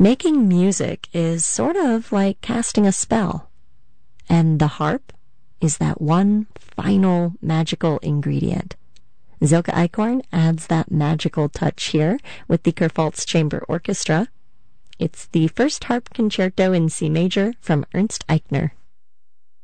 Making music is sort of like casting a spell, and the harp is that one final magical ingredient. Silke Eichhorn adds that magical touch here with the Kurpfalz Chamber Orchestra. It's the first harp concerto in C major from Ernst Eichner.